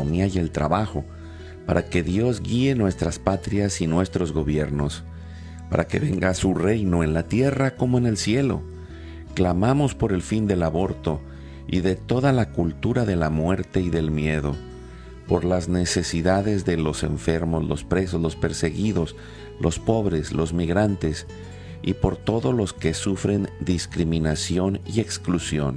economía y el trabajo, para que Dios guíe nuestras patrias y nuestros gobiernos, para que venga su reino en la tierra como en el cielo. Clamamos por el fin del aborto y de toda la cultura de la muerte y del miedo, por las necesidades de los enfermos, los presos, los perseguidos, los pobres, los migrantes, y por todos los que sufren discriminación y exclusión,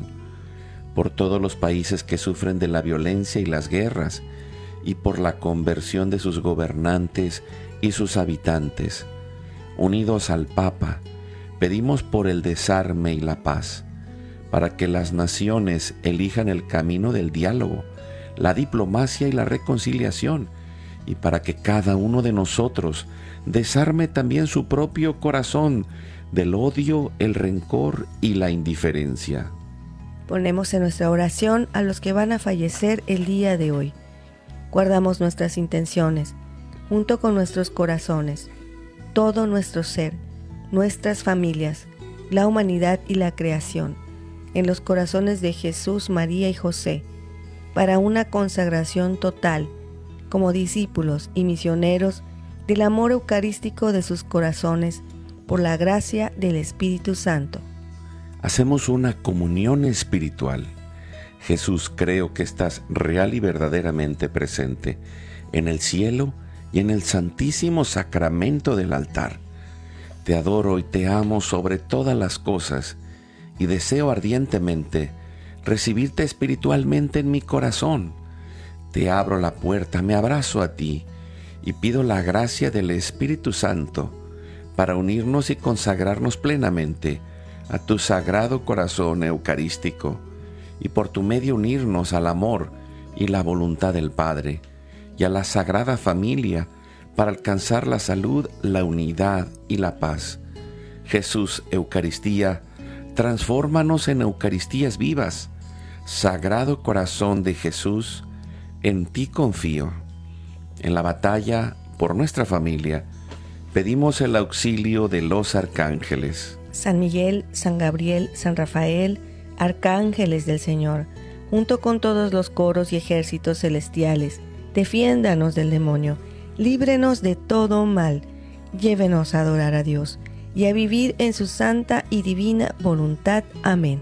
por todos los países que sufren de la violencia y las guerras, y por la conversión de sus gobernantes y sus habitantes. Unidos al Papa, pedimos por el desarme y la paz, para que las naciones elijan el camino del diálogo, la diplomacia y la reconciliación, y para que cada uno de nosotros desarme también su propio corazón del odio, el rencor y la indiferencia. Ponemos en nuestra oración a los que van a fallecer el día de hoy. Guardamos nuestras intenciones, junto con nuestros corazones, todo nuestro ser, nuestras familias, la humanidad y la creación, en los corazones de Jesús, María y José, para una consagración total, como discípulos y misioneros del amor eucarístico de sus corazones, por la gracia del Espíritu Santo. Hacemos una comunión espiritual. Jesús, creo que estás real y verdaderamente presente en el cielo y en el santísimo sacramento del altar. Te adoro y te amo sobre todas las cosas y deseo ardientemente recibirte espiritualmente en mi corazón. Te abro la puerta, me abrazo a ti y pido la gracia del Espíritu Santo para unirnos y consagrarnos plenamente a tu sagrado corazón eucarístico y por tu medio unirnos al amor y la voluntad del Padre y a la Sagrada Familia para alcanzar la salud, la unidad y la paz. Jesús, Eucaristía, transfórmanos en Eucaristías vivas. Sagrado Corazón de Jesús, en ti confío. En la batalla por nuestra familia, pedimos el auxilio de los arcángeles. San Miguel, San Gabriel, San Rafael, arcángeles del Señor, junto con todos los coros y ejércitos celestiales, defiéndanos del demonio, líbrenos de todo mal, llévenos a adorar a Dios y a vivir en su santa y divina voluntad. Amén.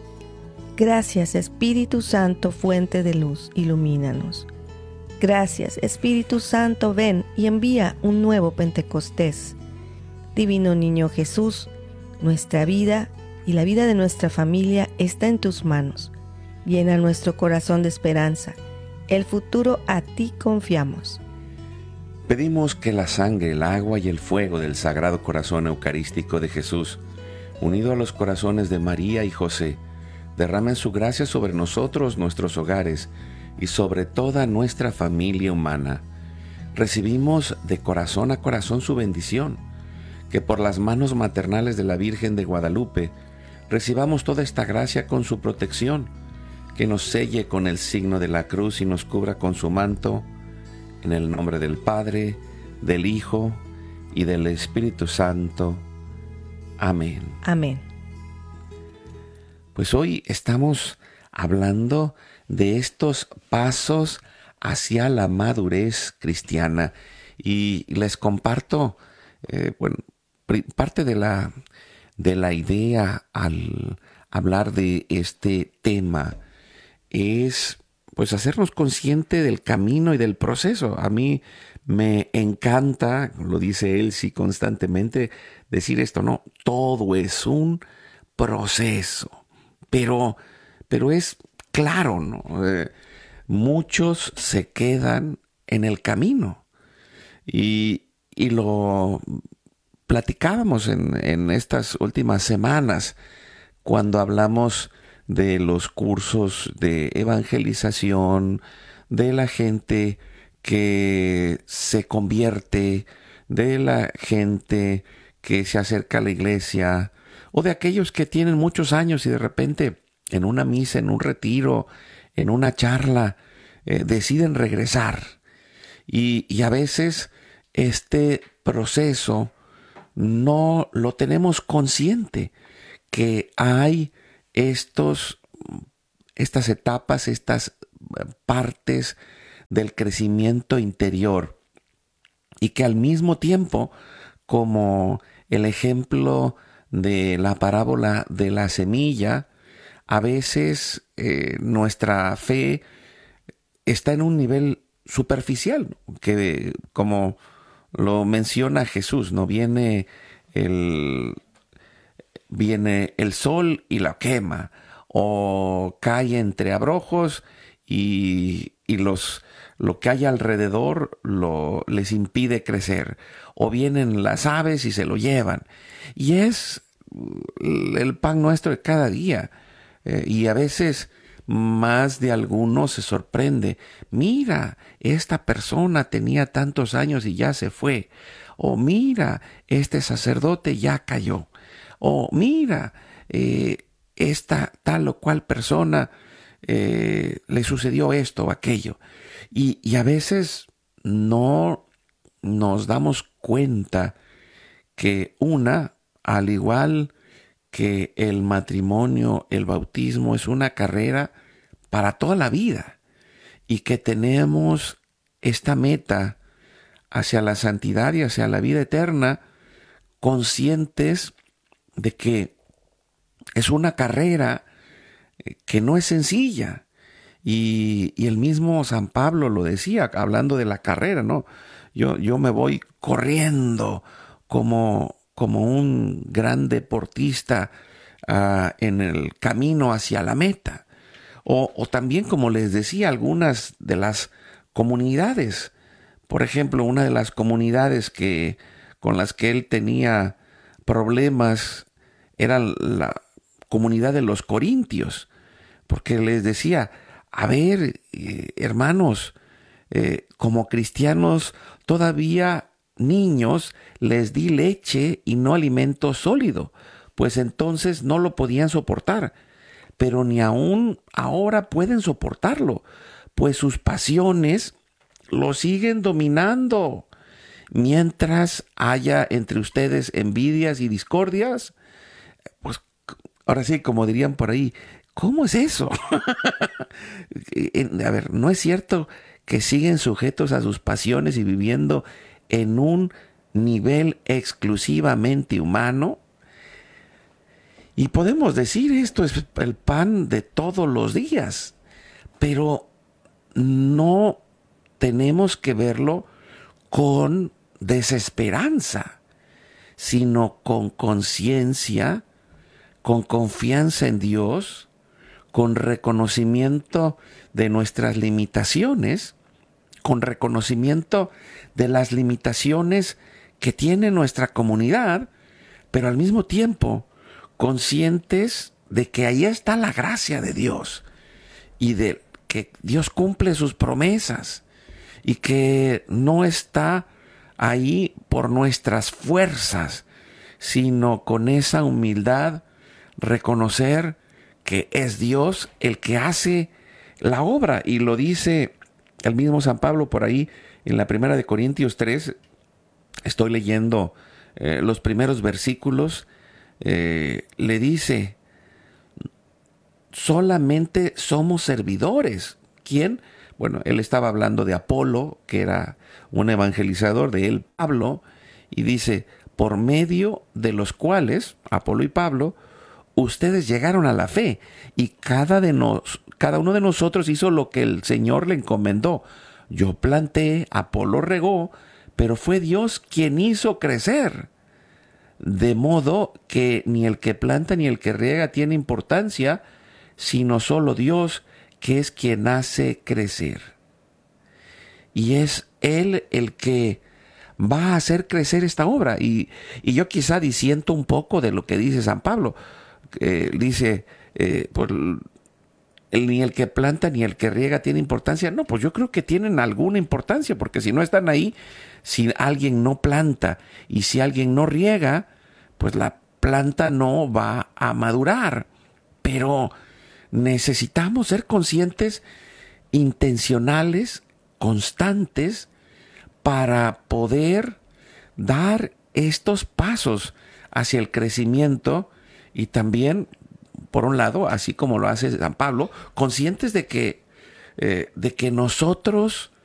Gracias, Espíritu Santo, fuente de luz, ilumínanos. Gracias, Espíritu Santo, ven y envía un nuevo Pentecostés. Divino Niño Jesús, nuestra vida y la vida de nuestra familia está en tus manos. Llena nuestro corazón de esperanza. El futuro a ti confiamos. Pedimos que la sangre, el agua y el fuego del Sagrado Corazón Eucarístico de Jesús, unido a los corazones de María y José, derramen su gracia sobre nosotros, nuestros hogares y sobre toda nuestra familia humana. Recibimos de corazón a corazón su bendición, que por las manos maternales de la Virgen de Guadalupe recibamos toda esta gracia con su protección, que nos selle con el signo de la cruz y nos cubra con su manto, en el nombre del Padre, del Hijo y del Espíritu Santo. Amén. Amén. Pues hoy estamos hablando de estos pasos hacia la madurez cristiana y les comparto parte de la idea al hablar de este tema es pues hacernos consciente del camino y del proceso. A mí me encanta, lo dice Elsie constantemente, decir esto, ¿no? Todo es un proceso, pero es claro, ¿no? Muchos se quedan en el camino y lo platicábamos en estas últimas semanas cuando hablamos de los cursos de evangelización, de la gente que se convierte, de la gente que se acerca a la iglesia, o de aquellos que tienen muchos años y de repente en una misa, en un retiro, en una charla, deciden regresar. Y a veces este proceso no lo tenemos consciente, que hay estas etapas, estas partes del crecimiento interior, y que al mismo tiempo, como el ejemplo de la parábola de la semilla, a veces nuestra fe está en un nivel superficial, que como lo menciona Jesús, ¿no? Viene el sol y la quema, o cae entre abrojos y lo que hay alrededor les impide crecer, o vienen las aves y se lo llevan. Y es el pan nuestro de cada día. Y a veces más de alguno se sorprende. Mira, esta persona tenía tantos años y ya se fue. O mira, este sacerdote ya cayó. O mira, esta tal o cual persona le sucedió esto o aquello. Y a veces no nos damos cuenta que al igual que el matrimonio, el bautismo es una carrera para toda la vida, y que tenemos esta meta hacia la santidad y hacia la vida eterna, conscientes de que es una carrera que no es sencilla. Y el mismo San Pablo lo decía, hablando de la carrera, ¿no? Yo me voy corriendo como un gran deportista en el camino hacia la meta. O también, como les decía, algunas de las comunidades. Por ejemplo, una de las comunidades con las que él tenía problemas era la comunidad de los corintios, porque les decía, a ver, hermanos, como cristianos todavía niños les di leche y no alimento sólido, pues entonces no lo podían soportar, pero ni aún ahora pueden soportarlo, pues sus pasiones lo siguen dominando. Mientras haya entre ustedes envidias y discordias, pues ahora sí, como dirían por ahí, ¿cómo es eso? A ver, ¿no es cierto que siguen sujetos a sus pasiones y viviendo en un nivel exclusivamente humano? Y podemos decir, esto es el pan de todos los días, pero no tenemos que verlo con desesperanza, sino con conciencia, con confianza en Dios, con reconocimiento de nuestras limitaciones, con reconocimiento de las limitaciones que tiene nuestra comunidad, pero al mismo tiempo conscientes de que ahí está la gracia de Dios y de que Dios cumple sus promesas y que no está ahí por nuestras fuerzas, sino con esa humildad reconocer que es Dios el que hace la obra. Y lo dice el mismo San Pablo por ahí en la primera de Corintios 3. Estoy leyendo los primeros versículos. Le dice, solamente somos servidores. ¿Quién? Bueno, él estaba hablando de Apolo, que era un evangelizador, de él Pablo, y dice, por medio de los cuales, Apolo y Pablo, ustedes llegaron a la fe, y cada uno de nosotros hizo lo que el Señor le encomendó. Yo planté, Apolo regó, pero fue Dios quien hizo crecer. De modo que ni el que planta ni el que riega tiene importancia, sino solo Dios, que es quien hace crecer. Y es Él el que va a hacer crecer esta obra. Y yo quizá disiento un poco de lo que dice San Pablo. Dice, ni el que planta ni el que riega tiene importancia. No, pues yo creo que tienen alguna importancia, porque si no están ahí, si alguien no planta y si alguien no riega, pues la planta no va a madurar. Pero necesitamos ser conscientes, intencionales, constantes, para poder dar estos pasos hacia el crecimiento. Y también, por un lado, así como lo hace San Pablo, conscientes de que de que nosotros